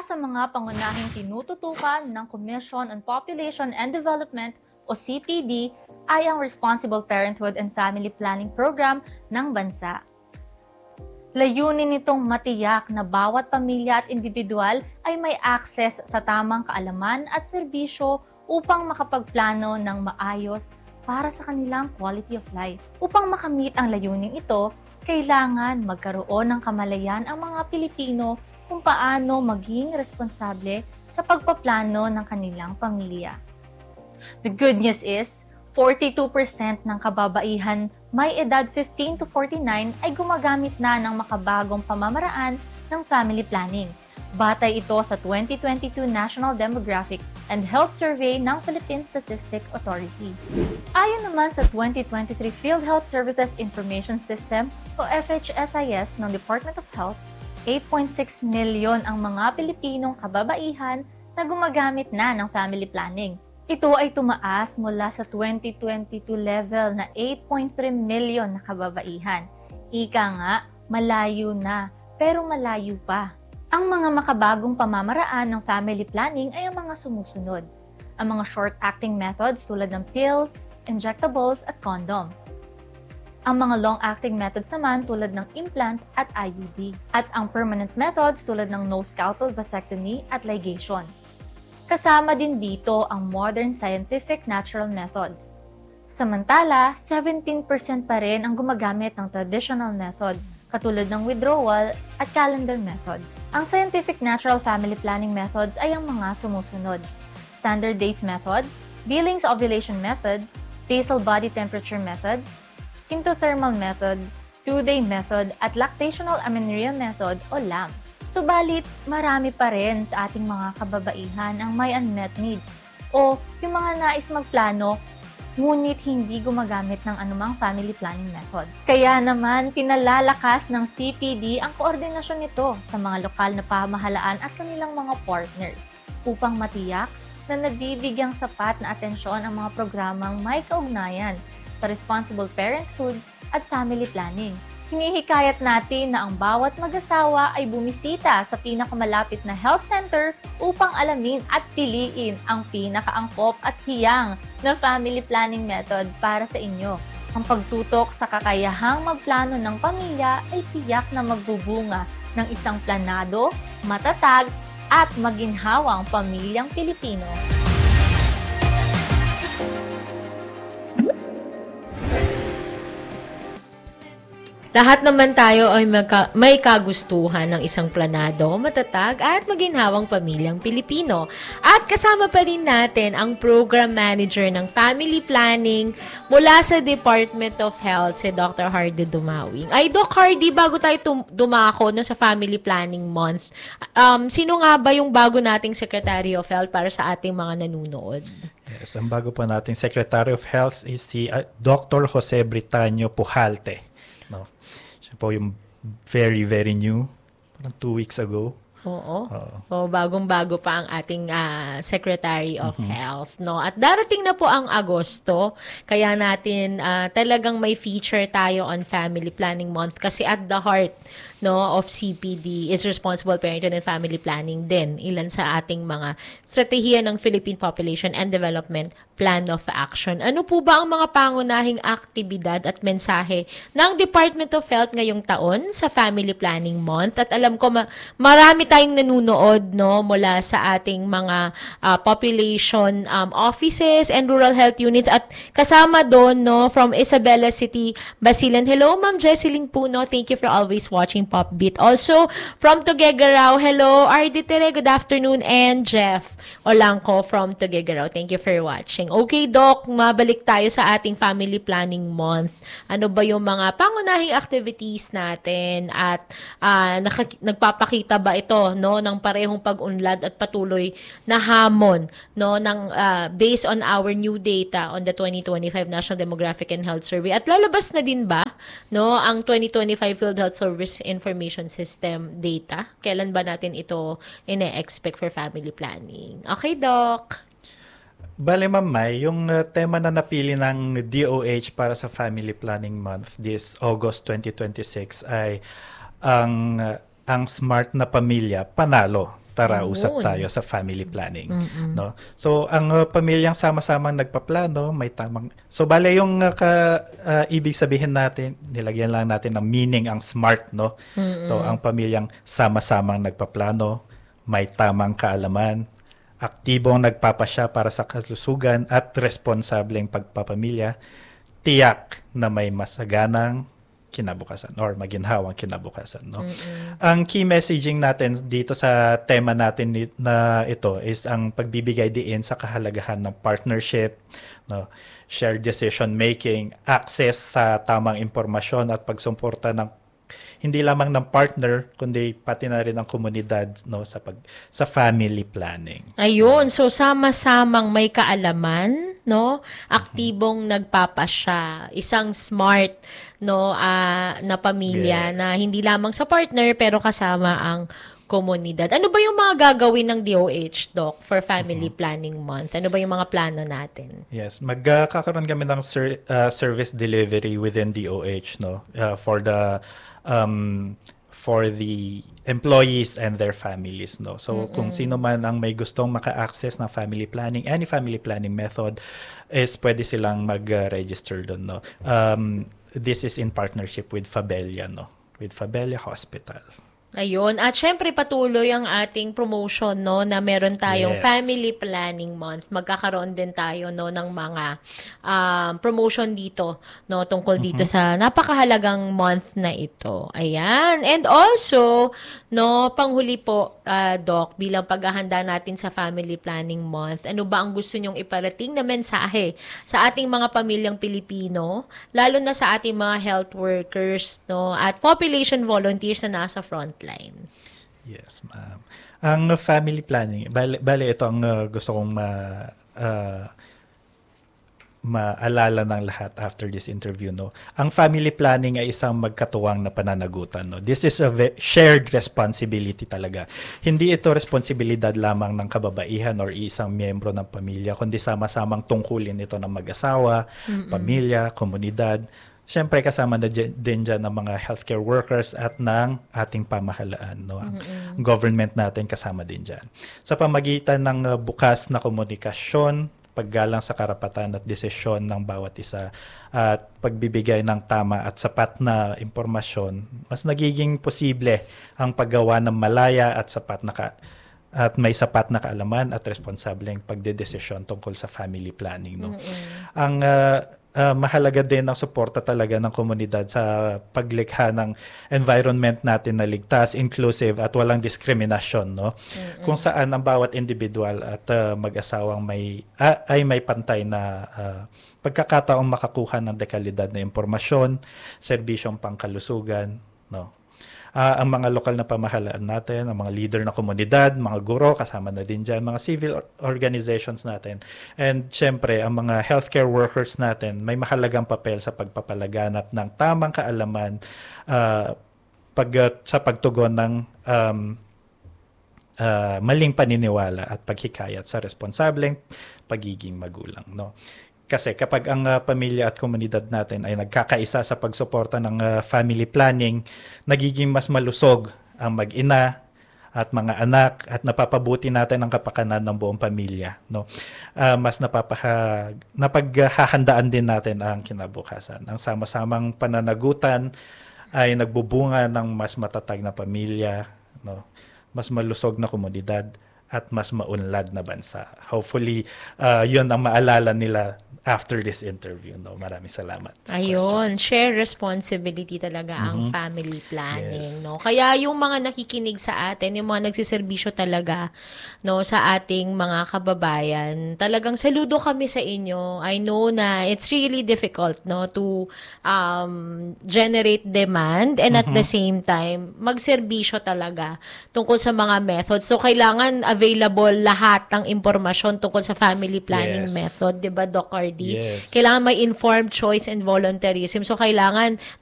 Isa sa mga pangunahing tinututukan ng Commission on Population and Development o CPD ay ang Responsible Parenthood and Family Planning Program ng bansa. Layunin nitong matiyak na bawat pamilya at individual ay may access sa tamang kaalaman at serbisyo upang makapagplano ng maayos para sa kanilang quality of life. Upang makamit ang layuning ito, kailangan magkaroon ng kamalayan ang mga Pilipino kung paano maging responsable sa pagpaplano ng kanilang pamilya. The good news is, 42% ng kababaihan may edad 15 to 49 ay gumagamit na ng makabagong pamamaraan ng family planning. Batay ito sa 2022 National Demographic and Health Survey ng Philippine Statistics Authority. Ayon naman sa 2023 PhilHealth Services Information System o FHSIS ng Department of Health, 8.6 milyon ang mga Pilipinong kababaihan na gumagamit na ng family planning. Ito ay tumaas mula sa 2022 level na 8.3 milyon na kababaihan. Ika nga, malayo na, pero malayo pa. Ang mga makabagong pamamaraan ng family planning ay ang mga sumusunod. Ang mga short-acting methods tulad ng pills, injectables at condom. Ang mga long-acting methods naman tulad ng implant at IUD. At ang permanent methods tulad ng no-scalpel vasectomy at ligation. Kasama din dito ang modern scientific natural methods. Samantala, 17% pa rin ang gumagamit ng traditional method, katulad ng withdrawal at calendar method. Ang scientific natural family planning methods ay ang mga sumusunod: standard days method, Billings ovulation method, basal body temperature method, symptothermal method, 2-day method, at lactational amenorrhea method o LAM. Subalit, marami pa rin sa ating mga kababaihan ang may unmet needs o yung mga nais magplano ngunit hindi gumagamit ng anumang family planning method. Kaya naman, pinalalakas ng CPD ang koordinasyon nito sa mga lokal na pamahalaan at kanilang mga partners upang matiyak na nabibigyang sapat na atensyon ang mga programang may kaugnayan sa responsible parenthood at family planning. Hinihikayat natin na ang bawat mag-asawa ay bumisita sa pinakamalapit na health center upang alamin at piliin ang pinakaangkop at hiyang na family planning method para sa inyo. Ang pagtutok sa kakayahang magplano ng pamilya ay tiyak na magbubunga ng isang planado, matatag, at maginhawang pamilyang Pilipino. Lahat naman tayo ay may kagustuhan ng isang planado, matatag at maginhawang pamilyang Pilipino. At kasama pa rin natin ang Program Manager ng Family Planning mula sa Department of Health, si Dr. Hardy Dumawing. Ay, Doc Hardy, bago tayo dumako sa Family Planning Month, sino nga ba yung bago nating Secretary of Health para sa ating mga nanunood? Yes, ang bago pa nating Secretary of Health is si Dr. Jose Britanio Pujalte. No. Siya po yung very, very new. Parang 2 weeks ago. Oo. Bagong-bago pa ang ating Secretary of Health, no? At darating na po ang Agosto, kaya natin talagang may feature tayo on Family Planning Month kasi at the heart, no, of CPD is Responsible Parenthood and Family Planning din. Ilan sa ating mga strategiya ng Philippine Population and Development Plan of Action. Ano po ba ang mga pangunahing aktibidad at mensahe ng Department of Health ngayong taon sa Family Planning Month? At alam ko marami tayong nanunood, no, mula sa ating mga population offices and rural health units at kasama doon, no, from Isabela City, Basilan. Hello, Ma'am Jesseline Puno. Thank you for always watching Popbeat. Also, from Tuguegarao, hello, RD Tere, good afternoon, and Jeff Olangco from Tuguegarao. Thank you for watching. Okay, Doc, mabalik tayo sa ating Family Planning Month. Ano ba yung mga pangunahing activities natin at nagpapakita ba ito, no, ng parehong pag-unlad at patuloy na hamon, no, ng based on our new data on the 2025 National Demographic and Health Survey? At lalabas na din ba, no, ang 2025 PhilHealth Service Information System data? Kailan ba natin ito ine-expect for family planning? Okay, Doc. Bale, Ma'am May, yung tema na napili ng DOH para sa Family Planning Month this August 2026 ay ang smart na pamilya, panalo. tara Ayun. usap tayo sa family planning, no? So ang pamilyang sama-samang nagpaplano, may tamang. So bale yung ibig sabihin natin, nilagyan lang natin ng meaning ang SMART, no? So ang pamilyang sama-samang nagpaplano, may tamang kaalaman, aktibong nagpapasya para sa kalusugan at responsableng pagpapamilya, tiyak na may masaganang kinabukasan or maginhawang kinabukasan, no? Ang key messaging natin dito sa tema natin na ito is ang pagbibigay diin sa kahalagahan ng partnership, no? Shared decision making, access sa tamang impormasyon at pagsuporta ng hindi lamang ng partner kundi pati na rin ng komunidad, no, sa family planning. Ayun, so sama-samang may kaalaman, no? Aktibong nagpapasya, isang smart, no, na pamilya na hindi lamang sa partner pero kasama ang komunidad. Ano ba yung mga gagawin ng DOH, Doc, for Family Planning Month? Ano ba yung mga plano natin? Yes, magkakaroon kami ng service delivery within DOH, no, for the employees and their families, no. So kung sino man ang may gustong maka-access ng family planning, any family planning method, is pwede silang mag-register doon, no. This is in partnership with Fabella, no, with Fabella Hospital. Ayun. At syempre patuloy ang ating promotion, no, na meron tayong Family Planning Month. Magkakaroon din tayo, no, ng mga promotion dito, no, tungkol dito sa napakahalagang month na ito. Ayan. And also, no, panghuli po, Doc, bilang paghahanda natin sa Family Planning Month, ano ba ang gusto nyong iparating na mensahe sa ating mga pamilyang Pilipino, lalo na sa ating mga health workers, no, at population volunteers na nasa frontline? Yes, ma'am. Ang family planning, bale ito ang gusto kong maalala ng lahat after this interview, no. Ang family planning ay isang magkatuwang na pananagutan, no. This is a shared responsibility talaga. Hindi ito responsibilidad lamang ng kababaihan or isang miyembro ng pamilya, kundi sama-samang tungkulin ito ng mag-asawa, pamilya, komunidad. Siyempre kasama na din dyan ng mga healthcare workers at ng ating pamahalaan, no? Ang government natin kasama din dyan. Sa pamagitan ng bukas na komunikasyon, paggalang sa karapatan at desisyon ng bawat isa at pagbibigay ng tama at sapat na impormasyon, mas nagiging posible ang paggawa ng malaya at sapat na at may sapat na kaalaman at responsableng pagdedesisyon tungkol sa family planning, no. Ang mahalaga din ang suporta talaga ng komunidad sa paglikha ng environment natin na ligtas, inclusive at walang diskriminasyon, no. Kung saan ang bawat individual at mag-asawang ay may pantay na pagkakataong makakuha ng dekalidad na impormasyon, serbisyong pangkalusugan, no. Ang mga lokal na pamahalaan natin, ang mga leader na komunidad, mga guro, kasama na din dyan, mga civil organizations natin. And syempre, ang mga healthcare workers natin, may mahalagang papel sa pagpapalaganap ng tamang kaalaman sa pagtugon ng maling paniniwala at paghikayat sa responsableng pagiging magulang, no. Kasi kapag ang pamilya at komunidad natin ay nagkakaisa sa pagsuporta ng family planning, nagiging mas malusog ang mag-ina at mga anak at napapabuti natin ang kapakanan ng buong pamilya, no. Mas napaghahandaan din natin ang kinabukasan. Ang sama-samang pananagutan ay nagbubunga ng mas matatag na pamilya, no, mas malusog na komunidad at mas maunlad na bansa. Hopefully, yun ang maalala nila after this interview, no. Maraming salamat. Ayun, share responsibility talaga ang family planning, no. Kaya yung mga nakikinig sa atin, yung mga nagsiservisyo talaga, no, sa ating mga kababayan, talagang saludo kami sa inyo. I know na it's really difficult, no, to generate demand and at the same time magserbisyo talaga tungkol sa mga methods. So kailangan available lahat ng impormasyon tungkol sa family planning method, 'di ba, Doc? Yes. Kailangan may informed choice and voluntarism. So, kailangan